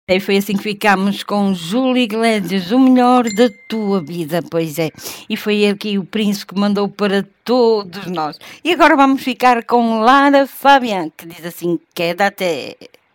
E foi assim que ficámos com Júlio Iglesias, o melhor da tua vida, pois é. E foi ele que o príncipe que mandou para todos nós. E agora vamos ficar com Lara Fabian, que diz assim: quédate.